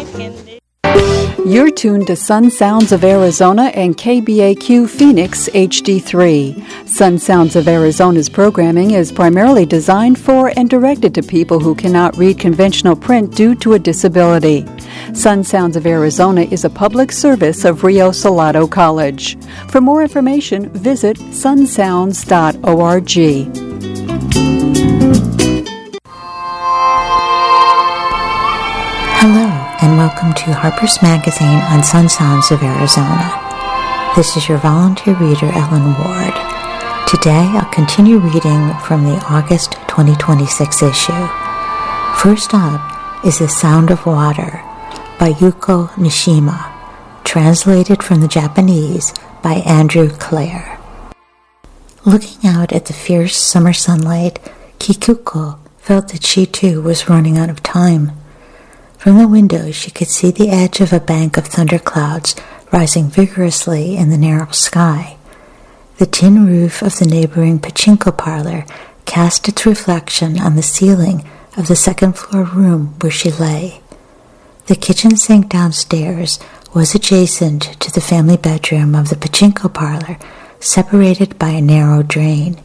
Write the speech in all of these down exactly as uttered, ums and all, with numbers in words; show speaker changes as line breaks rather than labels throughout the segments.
You're tuned to Sun Sounds of Arizona and K B A Q Phoenix H D three. Sun Sounds of Arizona's programming is primarily designed for and directed to people who cannot read conventional print due to a disability. Sun Sounds of Arizona is a public service of Rio Salado College. For more information, visit sun sounds dot org.
Hello, and welcome to Harper's Magazine on Sun Sounds of Arizona. This is your volunteer reader, Ellen Ward. Today, I'll continue reading from the August twenty twenty-six issue. First up is The Sound of Water by Yuko Nishima, translated from the Japanese by Andrew Clare. Looking out at the fierce summer sunlight, Kikuko felt that she too was running out of time. From the window, she could see the edge of a bank of thunderclouds rising vigorously in the narrow sky. The tin roof of the neighboring pachinko parlor cast its reflection on the ceiling of the second-floor room where she lay. The kitchen sink downstairs was adjacent to the family bedroom of the pachinko parlor, separated by a narrow drain.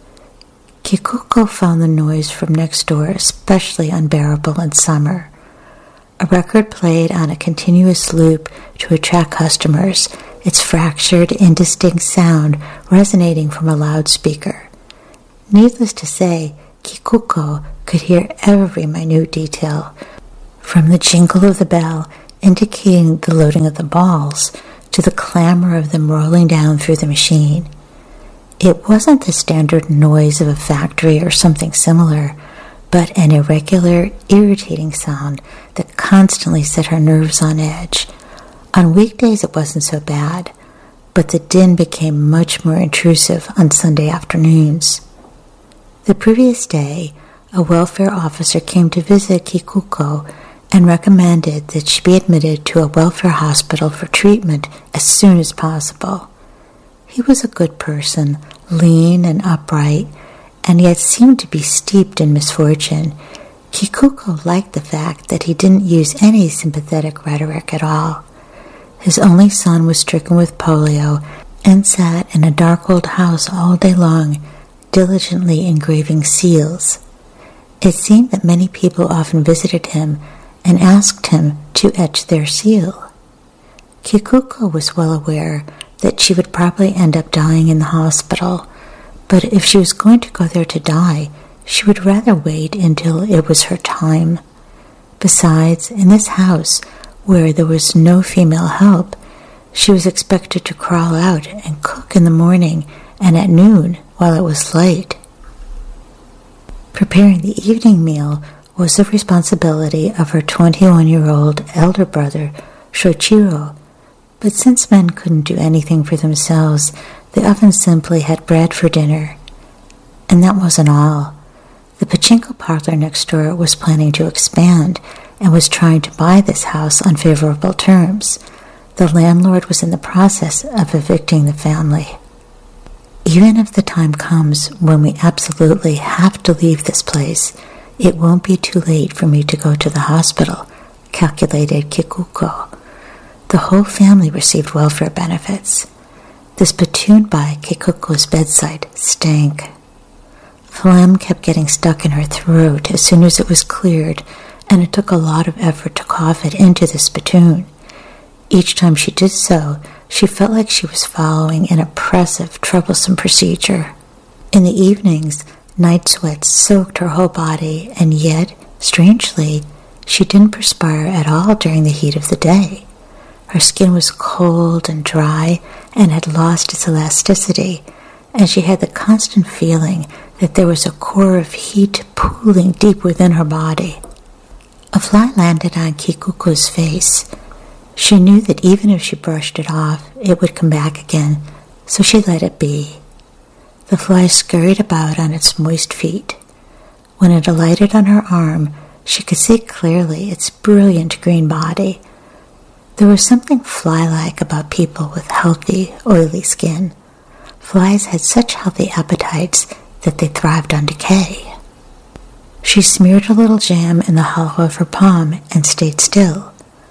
Kikuko found the noise from next door especially unbearable in summer. A record played on a continuous loop to attract customers, its fractured, indistinct sound resonating from a loudspeaker. Needless to say, Kikuko could hear every minute detail, from the jingle of the bell indicating the loading of the balls to the clamor of them rolling down through the machine. It wasn't the standard noise of a factory or something similar, but an irregular, irritating sound that constantly set her nerves on edge. On weekdays it wasn't so bad, but the din became much more intrusive on Sunday afternoons. The previous day, a welfare officer came to visit Kikuko and recommended that she be admitted to a welfare hospital for treatment as soon as possible. He was a good person, lean and upright, and yet seemed to be steeped in misfortune. Kikuko liked the fact that he didn't use any sympathetic rhetoric at all. His only son was stricken with polio and sat in a dark old house all day long, diligently engraving seals. It seemed that many people often visited him and asked him to etch their seal. Kikuko was well aware that she would probably end up dying in the hospital, but if she was going to go there to die, she would rather wait until it was her time. Besides, in this house, where there was no female help, she was expected to crawl out and cook in the morning and at noon while it was light. Preparing the evening meal was the responsibility of her twenty-one-year-old elder brother, Shoichiro, but since men couldn't do anything for themselves, they often simply had bread for dinner. And that wasn't all. The pachinko parlor next door was planning to expand and was trying to buy this house on favorable terms. The landlord was in the process of evicting the family. Even if the time comes when we absolutely have to leave this place, it won't be too late for me to go to the hospital, calculated Kikuko. The whole family received welfare benefits. The spittoon by Kikuko's bedside stank. Phlegm kept getting stuck in her throat as soon as it was cleared, and it took a lot of effort to cough it into the spittoon. Each time she did so, she felt like she was following an oppressive, troublesome procedure. In the evenings, night sweats soaked her whole body, and yet, strangely, she didn't perspire at all during the heat of the day. Her skin was cold and dry and had lost its elasticity, and she had the constant feeling that there was a core of heat pooling deep within her body. A fly landed on Kikuko's face. She knew that even if she brushed it off, it would come back again, so she let it be. The fly scurried about on its moist feet. When it alighted on her arm, she could see clearly its brilliant green body. There was something fly-like about people with healthy, oily skin. Flies had such healthy appetites that they thrived on decay. She smeared a little jam in the hollow of her palm and stayed still.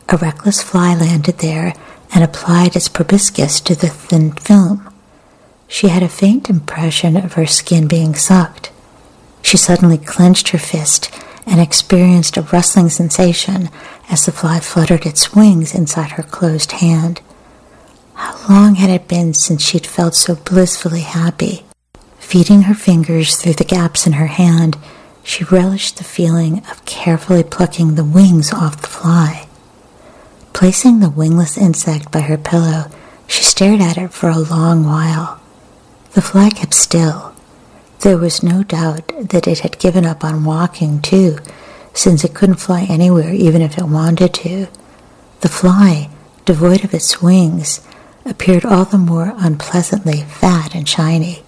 A reckless fly landed there and applied its proboscis to the thin film. She had a faint impression of her skin being sucked. She suddenly clenched her fist and experienced a rustling sensation as the fly fluttered its wings inside her closed hand. How long had it been since she'd felt so blissfully happy? Feeding her fingers through the gaps in her hand, she relished the feeling of carefully plucking the wings off the fly. Placing the wingless insect by her pillow, she stared at it for a long while. The fly kept still. There was no doubt that it had given up on walking, too, since it couldn't fly anywhere even if it wanted to. The fly, devoid of its wings, appeared all the more unpleasantly fat and shiny.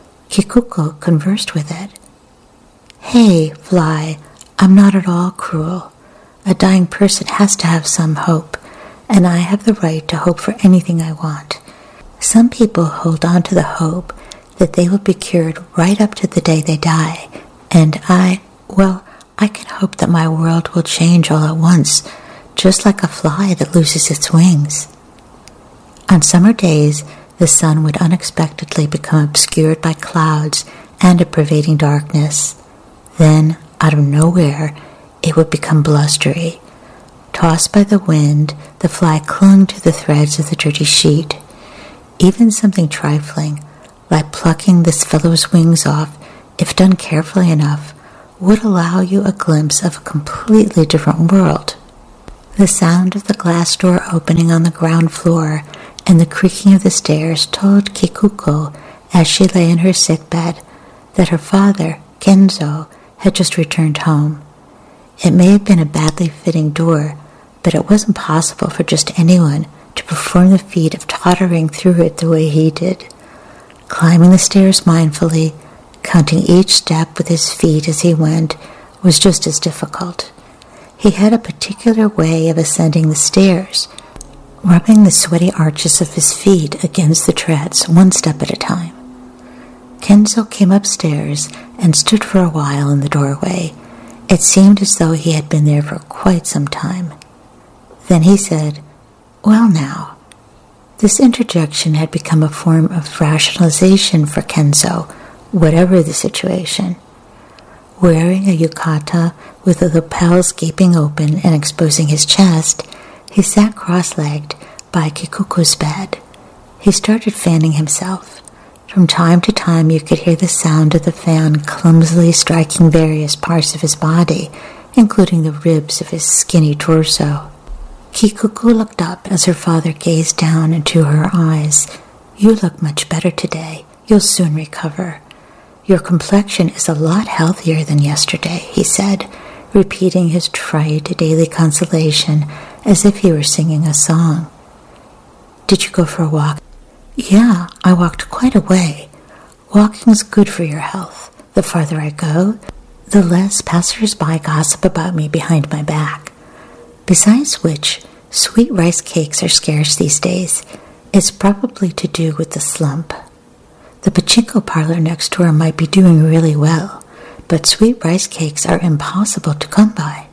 Kikuko conversed with it. "Hey, fly, I'm not at all cruel. A dying person has to have some hope, and I have the right to hope for anything I want. Some people hold on to the hope that they will be cured right up to the day they die, and I, well, I can hope that my world will change all at once, just like a fly that loses its wings." On summer days, the sun would unexpectedly become obscured by clouds and a pervading darkness. Then, out of nowhere, it would become blustery. Tossed by the wind, the fly clung to the threads of the dirty sheet. Even something trifling, like plucking this fellow's wings off, if done carefully enough, would allow you a glimpse of a completely different world. The sound of the glass door opening on the ground floor and the creaking of the stairs told Kikuko, as she lay in her sickbed, that her father, Kenzo, had just returned home. It may have been a badly fitting door, but it wasn't possible for just anyone to perform the feat of tottering through it the way he did. Climbing the stairs mindfully, counting each step with his feet as he went, was just as difficult. He had a particular way of ascending the stairs, rubbing the sweaty arches of his feet against the treads one step at a time. Kenzo came upstairs and stood for a while in the doorway. It seemed as though he had been there for quite some time. Then he said, "Well now." This interjection had become a form of rationalization for Kenzo, whatever the situation. Wearing a yukata with the lapels gaping open and exposing his chest, he sat cross-legged by Kikuko's bed. He started fanning himself. From time to time you could hear the sound of the fan clumsily striking various parts of his body, including the ribs of his skinny torso. Kikuko looked up as her father gazed down into her eyes. "You look much better today. You'll soon recover. Your complexion is a lot healthier than yesterday," he said, repeating his trite daily consolation as if he were singing a song. "Did you go for a walk?" "Yeah, I walked quite a way. Walking's good for your health. The farther I go, the less passers-by gossip about me behind my back. Besides which, sweet rice cakes are scarce these days. It's probably to do with the slump. The pachinko parlor next door might be doing really well, but sweet rice cakes are impossible to come by."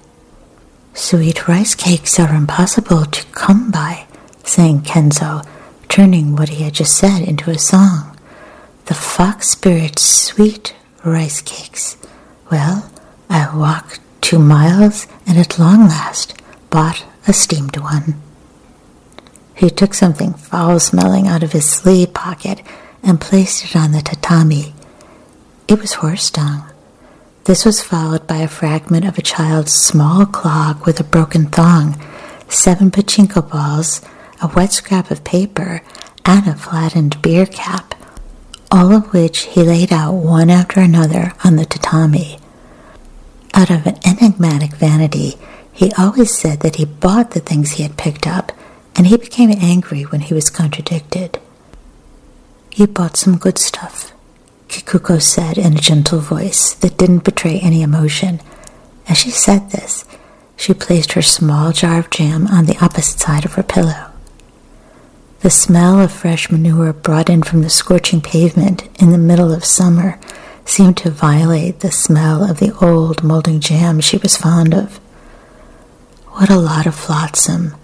"Sweet rice cakes are impossible to come by," sang Kenzo, turning what he had just said into a song. "The fox spirit's sweet rice cakes. Well, I walked two miles and at long last bought a steamed one." He took something foul-smelling out of his sleeve pocket and placed it on the tatami. It was horse dung. This was followed by a fragment of a child's small clog with a broken thong, seven pachinko balls, a wet scrap of paper, and a flattened beer cap, all of which he laid out one after another on the tatami. Out of an enigmatic vanity, he always said that he bought the things he had picked up, and he became angry when he was contradicted. "You bought some good stuff," Kikuko said in a gentle voice that didn't betray any emotion. As she said this, she placed her small jar of jam on the opposite side of her pillow. The smell of fresh manure brought in from the scorching pavement in the middle of summer seemed to violate the smell of the old molding jam she was fond of. "What a lot of flotsam,"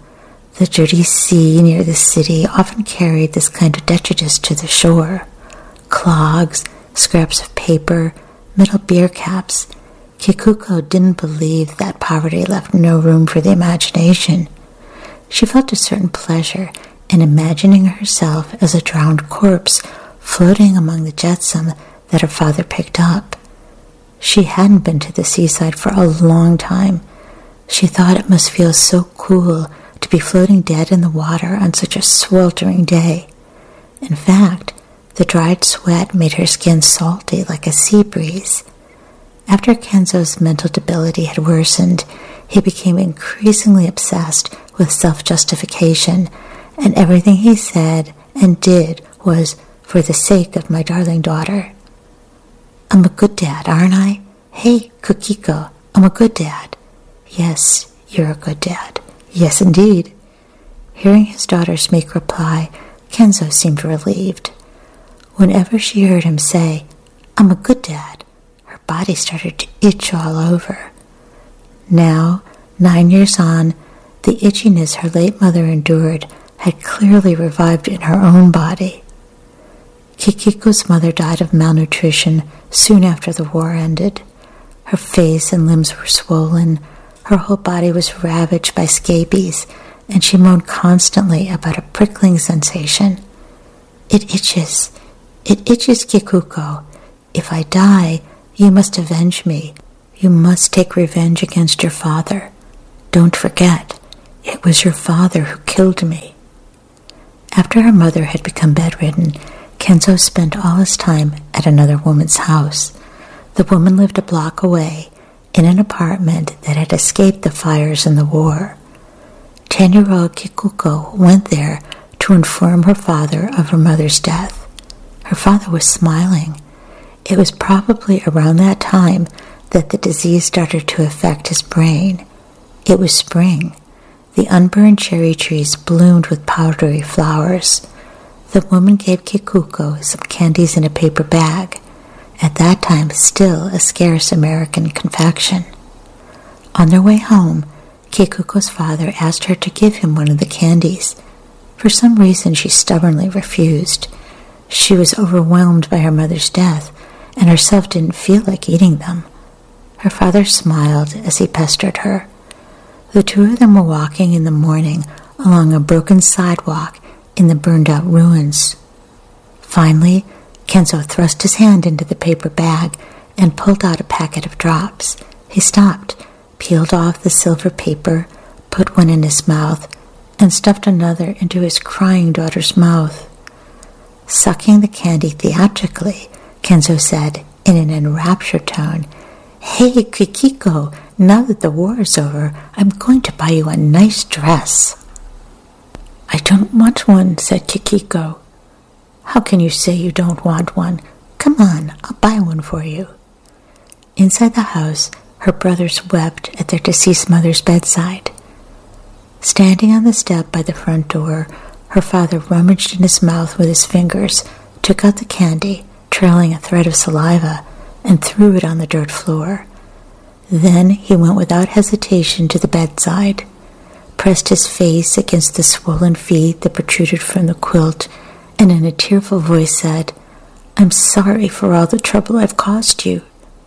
The dirty sea near the city often carried this kind of detritus to the shore. Clogs, scraps of paper, metal beer caps. Kikuko didn't believe that poverty left no room for the imagination. She felt a certain pleasure in imagining herself as a drowned corpse floating among the jetsam that her father picked up. She hadn't been to the seaside for a long time. She thought it must feel so cool to be floating dead in the water on such a sweltering day. In fact, the dried sweat made her skin salty like a sea breeze. After Kenzo's mental debility had worsened, he became increasingly obsessed with self-justification, and everything he said and did was for the sake of my darling daughter. I'm a good dad, aren't I? Hey, Kikiko, I'm a good dad. Yes, you're a good dad. Yes, indeed. Hearing his daughter's meek reply, Kenzo seemed relieved. Whenever she heard him say, I'm a good dad, her body started to itch all over. Now, nine years on, the itchiness her late mother endured had clearly revived in her own body. Kikiko's mother died of malnutrition soon after the war ended. Her face and limbs were swollen, her whole body was ravaged by scabies, and she moaned constantly about a prickling sensation. It itches. It itches, Kikuko. If I die, you must avenge me. You must take revenge against your father. Don't forget, it was your father who killed me. After her mother had become bedridden, Kenzo spent all his time at another woman's house. The woman lived a block away, in an apartment that had escaped the fires in the war. Ten-year-old Kikuko went there to inform her father of her mother's death. Her father was smiling. It was probably around that time that the disease started to affect his brain. It was spring. The unburned cherry trees bloomed with powdery flowers. The woman gave Kikuko some candies in a paper bag, at that time still a scarce American confection. On their way home, Kikuko's father asked her to give him one of the candies. For some reason, she stubbornly refused. She was overwhelmed by her mother's death, and herself didn't feel like eating them. Her father smiled as he pestered her. The two of them were walking in the morning along a broken sidewalk in the burned-out ruins. Finally, Kenzo thrust his hand into the paper bag and pulled out a packet of drops. He stopped, peeled off the silver paper, put one in his mouth, and stuffed another into his crying daughter's mouth. Sucking the candy theatrically, Kenzo said in an enraptured tone, Hey, Kikiko, now that the war is over, I'm going to buy you a nice dress. I don't want one, said Kikiko. How can you say you don't want one? Come on, I'll buy one for you. Inside the house, her brothers wept at their deceased mother's bedside. Standing on the step by the front door, her father rummaged in his mouth with his fingers, took out the candy, trailing a thread of saliva, and threw it on the dirt floor. Then he went without hesitation to the bedside, pressed his face against the swollen feet that protruded from the quilt, and in a tearful voice said, I'm sorry for all the trouble I've caused you.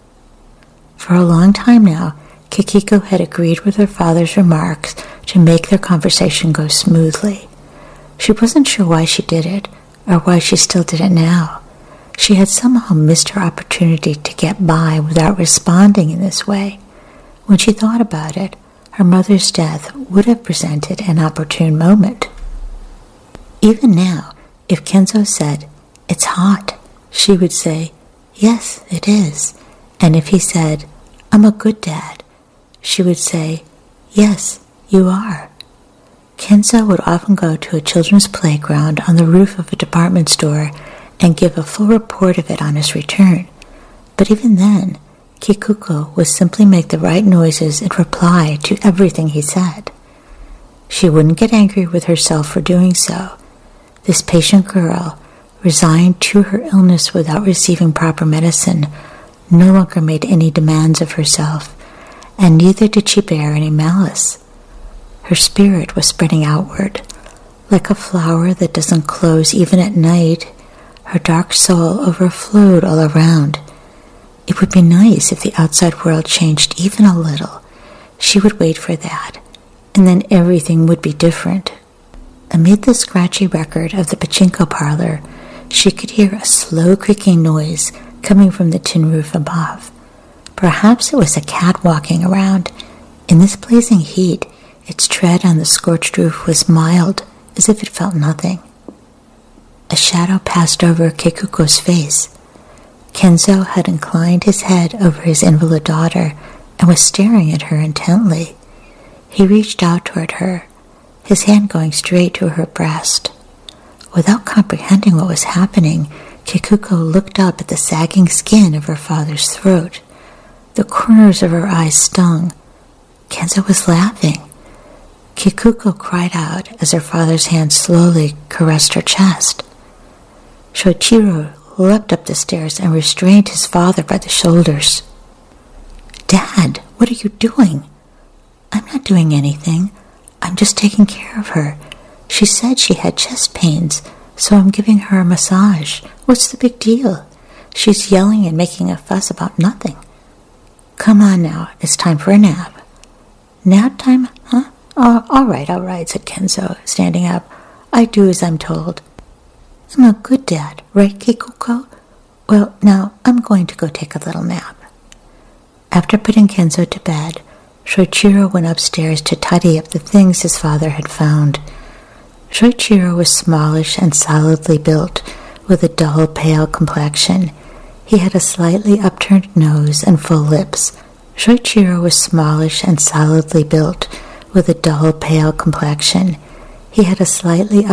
For a long time now, Kikiko had agreed with her father's remarks to make their conversation go smoothly. She wasn't sure why she did it, or why she still did it now. She had somehow missed her opportunity to get by without responding in this way. When she thought about it, her mother's death would have presented an opportune moment. Even now, if Kenzo said, It's hot, she would say, Yes, it is. And if he said, I'm a good dad, she would say, Yes, you are. Kenzo would often go to a children's playground on the roof of a department store and give a full report of it on his return. But even then, Kikuko would simply make the right noises in reply to everything he said. She wouldn't get angry with herself for doing so. This patient girl, resigned to her illness without receiving proper medicine, no longer made any demands of herself, and neither did she bear any malice. Her spirit was spreading outward. Like a flower that doesn't close even at night, her dark soul overflowed all around. It would be nice if the outside world changed even a little. She would wait for that, and then everything would be different. Amid the scratchy record of the pachinko parlor, she could hear a slow creaking noise coming from the tin roof above. Perhaps it was a cat walking around. In this blazing heat, its tread on the scorched roof was mild, as if it felt nothing. A shadow passed over Keikuko's face. Kenzo had inclined his head over his invalid daughter and was staring at her intently. He reached out toward her, his hand going straight to her breast. Without comprehending what was happening, Keikuko looked up at the sagging skin of her father's throat. The corners of her eyes stung. Kenzo was laughing. Keikuko cried out as her father's hand slowly caressed her chest. Shoichiro leapt up the stairs and restrained his father by the shoulders. "Dad, what are you doing?" "I'm not doing anything. I'm just taking care of her. She said she had chest pains, so I'm giving her a massage. What's the big deal? She's yelling and making a fuss about nothing." "Come on now, it's time for a nap." "Nap time, huh? Oh, all right, all right," said Kenzo, standing up. "I do as I'm told." "I'm a good dad, right, Keikuko? Well, now I'm going to go take a little nap." After putting Kenzo to bed, Shoichiro went upstairs to tidy up the things his father had found. Shoichiro was smallish and solidly built, with a dull, pale complexion. He had a slightly upturned nose and full lips. Shoichiro was smallish and solidly built, with a dull, pale complexion. He had a slightly